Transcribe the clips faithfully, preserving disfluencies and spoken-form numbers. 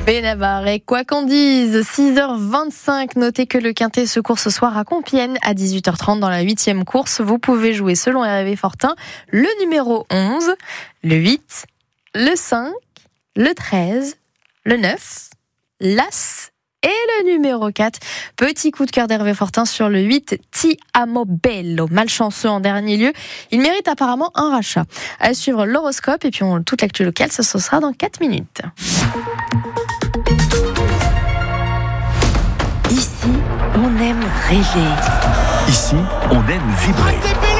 Benabar et quoi qu'on dise, six heures vingt-cinq, notez que le Quintet se court ce soir à Compiègne à dix-huit heures trente dans la huitième course. Vous pouvez jouer selon Hervé Fortin le numéro onze, le huit, le cinq, le treize, le neuf, l'As et le numéro quatre. Petit coup de cœur d'Hervé Fortin sur le huit, Ti Amo Bello. Malchanceux en dernier lieu. Il mérite apparemment un rachat. À suivre l'horoscope et puis on, toute l'actu locale, ça ce sera dans quatre minutes. Ici, on aime rêver. Ici, on aime vibrer.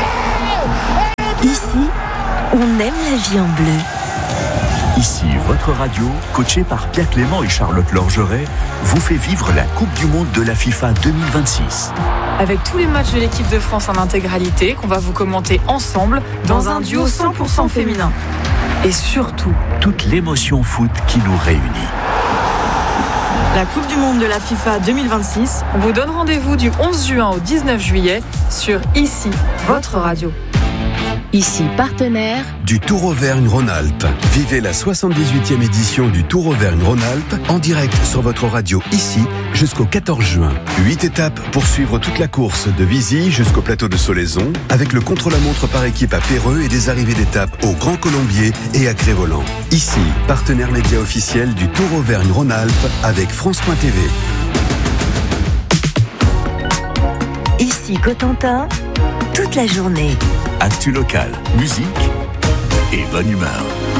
Ici, on aime la vie en bleu. Ici, votre radio, coachée par Pierre Clément et Charlotte Lorgeret, vous fait vivre la Coupe du Monde de la FIFA deux mille vingt-six. Avec tous les matchs de l'équipe de France en intégralité, qu'on va vous commenter ensemble dans, dans un duo cent pour cent féminin. Et surtout, toute l'émotion foot qui nous réunit. La Coupe du Monde de la FIFA deux mille vingt-six, on vous donne rendez-vous du onze juin au dix-neuf juillet sur Ici, votre radio. Ici, partenaire du Tour Auvergne-Rhône-Alpes. Vivez la soixante-dix-huitième édition du Tour Auvergne-Rhône-Alpes en direct sur votre radio ici jusqu'au quatorze juin. Huit étapes pour suivre toute la course de Vizy jusqu'au plateau de Solaison avec le contre-la-montre par équipe à Péreux et des arrivées d'étapes au Grand Colombier et à Crévolant. Ici, partenaire média officiel du Tour Auvergne-Rhône-Alpes avec France point T V. Ici, Cotentin, toute la journée. Actu locale, musique et bonne humeur.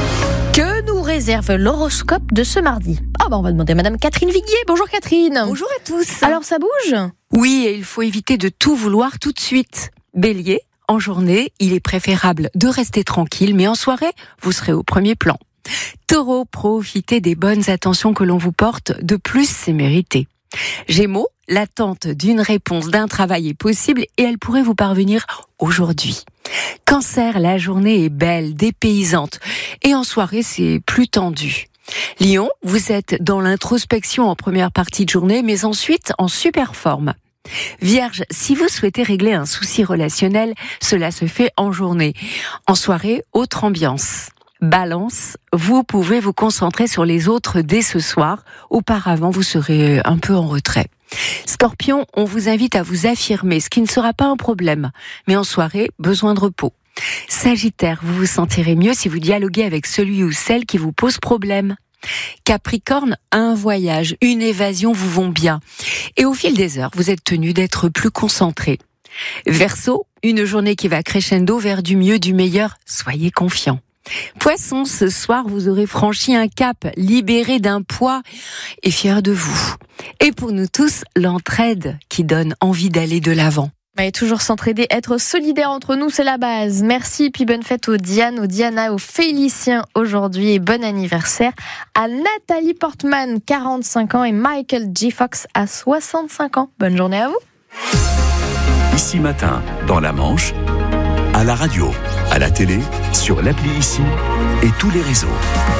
Que nous réserve l'horoscope de ce mardi? Ah bah on va demander à Madame Catherine Viguier. Bonjour Catherine. Bonjour à tous. Alors ça bouge? Oui, et il faut éviter de tout vouloir tout de suite. Bélier, en journée, il est préférable de rester tranquille, mais en soirée, vous serez au premier plan. Taureau, profitez des bonnes attentions que l'on vous porte, de plus c'est mérité. Gémeaux, l'attente d'une réponse, d'un travail est possible et elle pourrait vous parvenir aujourd'hui. Cancer, la journée est belle, dépaysante et en soirée c'est plus tendu. Lion, vous êtes dans l'introspection en première partie de journée mais ensuite en super forme. Vierge, si vous souhaitez régler un souci relationnel, cela se fait en journée. En soirée, autre ambiance. Balance, vous pouvez vous concentrer sur les autres dès ce soir. Auparavant, vous serez un peu en retrait. Scorpion, on vous invite à vous affirmer, ce qui ne sera pas un problème. Mais en soirée, besoin de repos. Sagittaire, vous vous sentirez mieux si vous dialoguez avec celui ou celle qui vous pose problème. Capricorne, un voyage, une évasion vous vont bien. Et au fil des heures, vous êtes tenu d'être plus concentré. Verseau, une journée qui va crescendo vers du mieux, du meilleur. Soyez confiant. Poisson, ce soir, vous aurez franchi un cap, libéré d'un poids et fier de vous. Et pour nous tous, l'entraide qui donne envie d'aller de l'avant. Et toujours s'entraider, être solidaire entre nous, c'est la base. Merci, puis bonne fête aux Diane, aux Diana, aux Féliciens aujourd'hui et bon anniversaire à Nathalie Portman, quarante-cinq ans et Michael J. Fox à soixante-cinq ans. Bonne journée à vous. Ici matin, dans la Manche, à la radio, à la télé, sur l'appli Ici et tous les réseaux.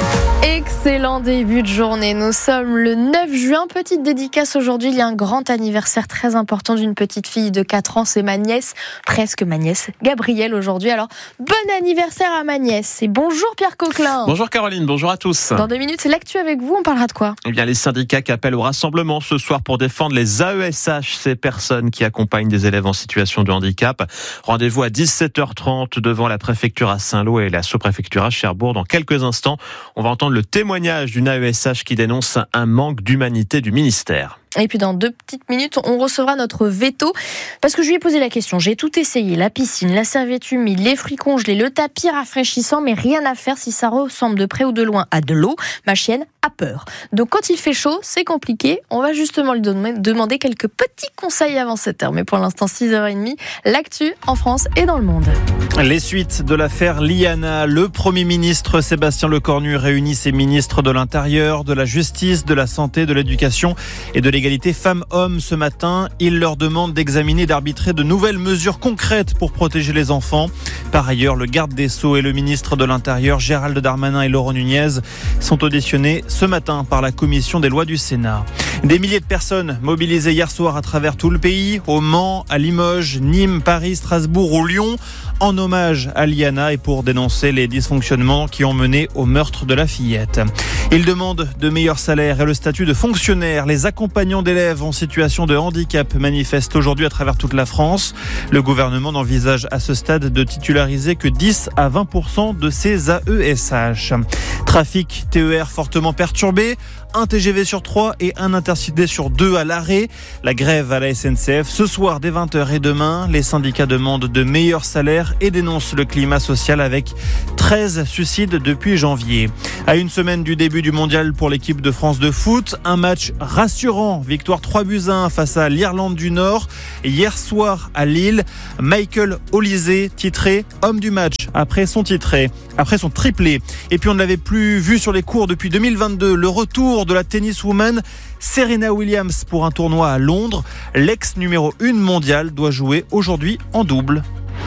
Excellent début de journée. Nous sommes le neuf juin. Petite dédicace aujourd'hui. Il y a un grand anniversaire très important d'une petite fille de quatre ans. C'est ma nièce, presque ma nièce, Gabrielle aujourd'hui. Alors, bon anniversaire à ma nièce. Et bonjour Pierre Coquelin. Bonjour Caroline, bonjour à tous. Dans deux minutes, c'est l'actu avec vous. On parlera de quoi? Eh bien, les syndicats qui appellent au rassemblement ce soir pour défendre les A E S H, ces personnes qui accompagnent des élèves en situation de handicap. Rendez-vous à dix-sept heures trente devant la préfecture à Saint-Lô et la sous-préfecture à Cherbourg. Dans quelques instants, on va entendre le témoignage d'une A E S H qui dénonce un manque d'humanité du ministère. Et puis dans deux petites minutes, on recevra notre veto parce que je lui ai posé la question. J'ai tout essayé, la piscine, la serviette humide, les fruits congelés, le tapis rafraîchissant, mais rien à faire si ça ressemble de près ou de loin à de l'eau. Ma chienne a peur. Donc quand il fait chaud, c'est compliqué. On va justement lui demander quelques petits conseils avant cette heure. Mais pour l'instant, six heures trente, l'actu en France et dans le monde. Les suites de l'affaire Liana. Le Premier ministre Sébastien Lecornu réunit ses ministres de l'Intérieur, de la Justice, de la Santé, de l'Éducation et de l'égalité femmes-hommes ce matin. Il leur demande d'examiner et d'arbitrer de nouvelles mesures concrètes pour protéger les enfants. Par ailleurs, le garde des Sceaux et le ministre de l'Intérieur, Gérald Darmanin et Laurent Nunez, sont auditionnés ce matin par la commission des lois du Sénat. Des milliers de personnes mobilisées hier soir à travers tout le pays, au Mans, à Limoges, Nîmes, Paris, Strasbourg ou Lyon, en hommage à Liana et pour dénoncer les dysfonctionnements qui ont mené au meurtre de la fillette. Ils demandent de meilleurs salaires et le statut de fonctionnaire. Les accompagnants d'élèves en situation de handicap manifestent aujourd'hui à travers toute la France. Le gouvernement n'envisage à ce stade de titulariser que dix à vingt pour cent de ces A E S H. Trafic T E R fortement perturbé, un T G V sur trois et un Intercité sur deux à l'arrêt. La grève à la S N C F ce soir dès vingt heures et demain. Les syndicats demandent de meilleurs salaires et dénoncent le climat social avec treize suicides depuis janvier. À une semaine du début du mondial pour l'équipe de France de foot, un match rassurant. Victoire trois buts à un face à l'Irlande du Nord. Hier soir à Lille, Michael Olise titré homme du match après son titré, après son triplé. Et puis on ne l'avait plus vu sur les cours depuis deux mille vingt-deux. Le retour de la tenniswoman Serena Williams pour un tournoi à Londres. L'ex numéro un mondiale doit jouer aujourd'hui en double.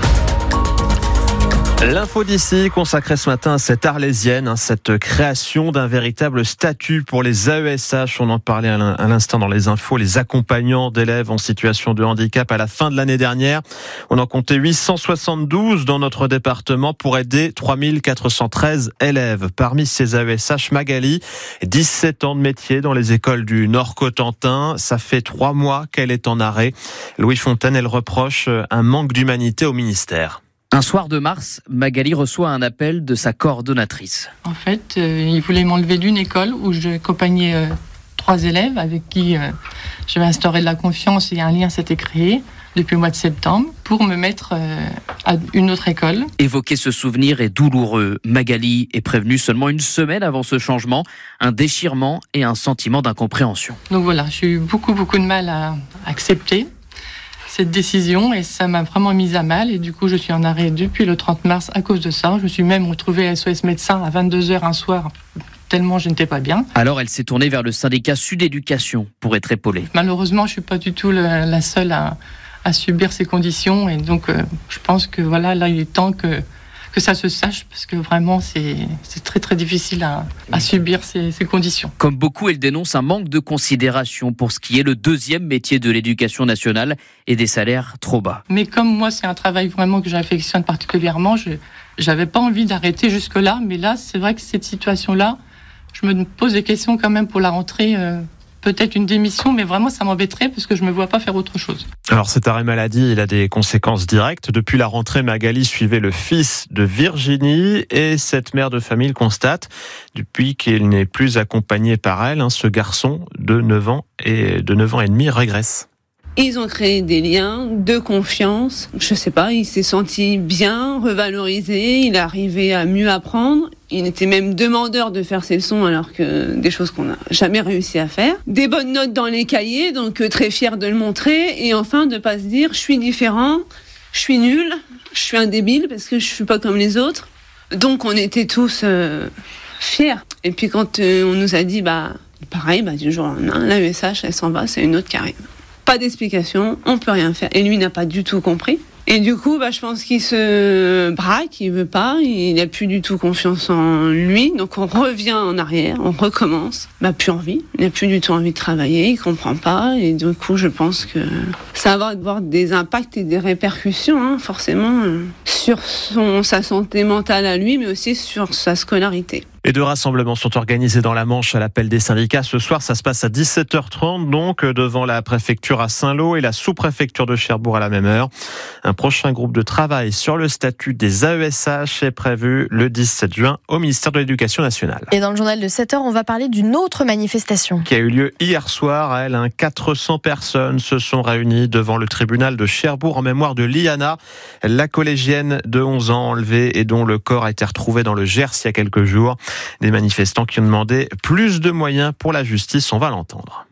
L'info d'ici consacrée ce matin à cette Arlésienne, cette création d'un véritable statut pour les A E S H. On en parlait à l'instant dans les infos, les accompagnants d'élèves en situation de handicap à la fin de l'année dernière. On en comptait huit cent soixante-douze dans notre département pour aider trois mille quatre cent treize élèves. Parmi ces A E S H, Magali, dix-sept ans de métier dans les écoles du Nord-Cotentin. Ça fait trois mois qu'elle est en arrêt. Louis Fontaine, elle reproche un manque d'humanité au ministère. Un soir de mars, Magali reçoit un appel de sa coordonnatrice. En fait, euh, il voulait m'enlever d'une école où j'accompagnais euh, trois élèves avec qui euh, j'avais instauré de la confiance et un lien s'était créé depuis le mois de septembre pour me mettre euh, à une autre école. Évoquer ce souvenir est douloureux. Magali est prévenue seulement une semaine avant ce changement, un déchirement et un sentiment d'incompréhension. Donc voilà, j'ai eu beaucoup, beaucoup de mal à accepter cette décision et ça m'a vraiment mise à mal et du coup je suis en arrêt depuis le trente mars à cause de ça. Je me suis même retrouvée à S O S médecin à vingt-deux heures un soir tellement je n'étais pas bien. Alors elle s'est tournée vers le syndicat Sud Éducation pour être épaulée. Malheureusement je suis pas du tout la, la seule à, à subir ces conditions et donc euh, je pense que voilà là il est temps que que ça se sache parce que vraiment c'est, c'est très très difficile à, à subir ces, ces conditions. Comme beaucoup, elle dénonce un manque de considération pour ce qui est le deuxième métier de l'éducation nationale et des salaires trop bas. Mais comme moi c'est un travail vraiment que j'affectionne particulièrement, je j'avais pas envie d'arrêter jusque-là, mais là c'est vrai que cette situation-là, je me pose des questions quand même pour la rentrée. Euh, Peut-être une démission, mais vraiment ça m'embêterait parce que je ne me vois pas faire autre chose. Alors cet arrêt maladie, il a des conséquences directes. Depuis la rentrée, Magali suivait le fils de Virginie et cette mère de famille constate, depuis qu'il n'est plus accompagné par elle, hein, ce garçon de neuf ans et de neuf ans et demi régresse. Ils ont créé des liens de confiance. Je sais pas, il s'est senti bien, revalorisé, il arrivait à mieux apprendre. Il était même demandeur de faire ses leçons alors que des choses qu'on n'a jamais réussi à faire. Des bonnes notes dans les cahiers, donc très fier de le montrer. Et enfin, de pas se dire, je suis différent, je suis nul, je suis un débile parce que je suis pas comme les autres. Donc on était tous euh, fiers. Et puis quand euh, on nous a dit, bah pareil, bah du jour au lendemain, l'A E S H, elle s'en va, c'est une autre qui arrive. Pas d'explication, on peut rien faire. Et lui n'a pas du tout compris. Et du coup, bah, je pense qu'il se braque, il veut pas, il n'a plus du tout confiance en lui. Donc on revient en arrière, on recommence. Bah, plus envie, il n'a plus du tout envie de travailler, il comprend pas. Et du coup, je pense que ça va avoir des impacts et des répercussions, hein, forcément, euh, sur son, sa santé mentale à lui, mais aussi sur sa scolarité. Les deux rassemblements sont organisés dans la Manche à l'appel des syndicats. Ce soir, ça se passe à dix-sept heures trente, donc devant la préfecture à Saint-Lô et la sous-préfecture de Cherbourg à la même heure. Un prochain groupe de travail sur le statut des A E S H est prévu le dix-sept juin au ministère de l'Éducation nationale. Et dans le journal de sept heures, on va parler d'une autre manifestation qui a eu lieu hier soir. À elle, hein, quatre cents personnes se sont réunies devant le tribunal de Cherbourg en mémoire de Liana, la collégienne de onze ans enlevée et dont le corps a été retrouvé dans le Gers il y a quelques jours. Des manifestants qui ont demandé plus de moyens pour la justice, on va l'entendre.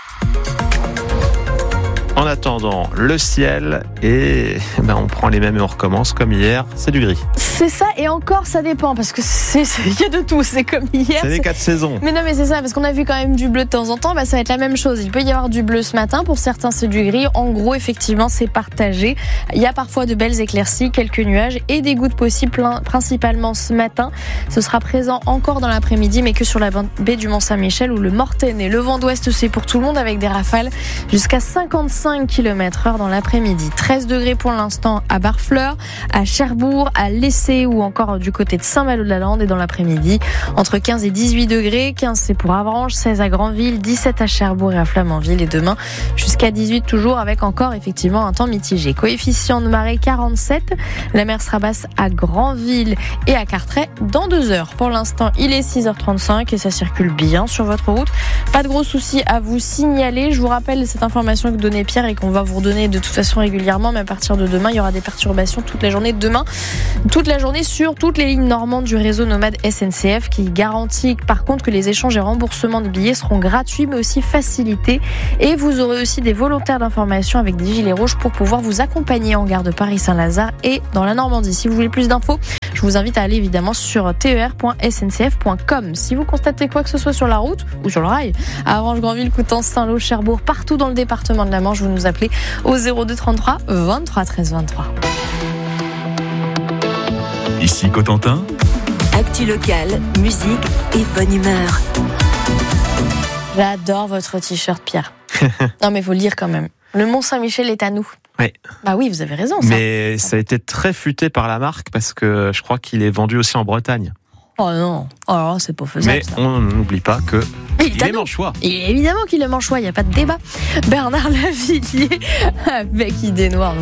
En attendant, le ciel et ben on prend les mêmes et on recommence comme hier, c'est du gris. C'est ça, et encore ça dépend, parce que c'est, c'est, y a de tout, c'est comme hier. C'est les c'est... quatre saisons. Mais non, mais c'est ça, parce qu'on a vu quand même du bleu de temps en temps, bah, ça va être la même chose. Il peut y avoir du bleu ce matin, pour certains c'est du gris. En gros, effectivement, c'est partagé. Il y a parfois de belles éclaircies, quelques nuages et des gouttes possibles, principalement ce matin. Ce sera présent encore dans l'après-midi, mais que sur la baie du Mont-Saint-Michel ou le Mortaine. Et le vent d'ouest, c'est pour tout le monde, avec des rafales jusqu'à cinquante-cinq kilomètres heure dans l'après-midi. treize degrés pour l'instant à Barfleur, à Cherbourg, à Lessé ou encore du côté de Saint-Malo-de-la-Lande, et dans l'après-midi entre quinze et dix-huit degrés. quinze c'est pour Avranches, seize à Granville, dix-sept à Cherbourg et à Flamanville, et demain jusqu'à dix-huit toujours, avec encore effectivement un temps mitigé. Coefficient de marée quarante-sept, la mer sera basse à Granville et à Carteret dans deux heures. Pour l'instant il est six heures trente-cinq et ça circule bien sur votre route, pas de gros soucis à vous signaler. Je vous rappelle cette information que donnait Pierre et qu'on va vous redonner de toute façon régulièrement, mais à partir de demain il y aura des perturbations toute la journée demain, toute la journée sur toutes les lignes normandes du réseau Nomade S N C F, qui garantit par contre que les échanges et remboursements de billets seront gratuits mais aussi facilités, et vous aurez aussi des volontaires d'information avec des gilets rouges pour pouvoir vous accompagner en gare de Paris-Saint-Lazare et dans la Normandie. Si vous voulez plus d'infos, je vous invite à aller évidemment sur t e r point s n c f point com. Si vous constatez quoi que ce soit sur la route ou sur le rail, à Avranches, Granville, Coutances, Saint-Lô, Cherbourg, partout dans le département de la Manche, vous nous appelez au zéro deux trente-trois vingt-trois treize vingt-trois. Ici Cotentin. Actu locale, musique et bonne humeur. J'adore votre t-shirt, Pierre. Non mais faut le dire quand même. Le Mont-Saint-Michel est à nous. Oui. Bah oui, vous avez raison. Ça. Mais ça a été très futé par la marque, parce que je crois qu'il est vendu aussi en Bretagne. Oh non, oh non, c'est pas faisable. Mais ça. on n'oublie pas que il, il est manchois. Il est évidemment qu'il est manchois, il n'y a pas de débat. Bernard Lavilliers avec Idée Noire.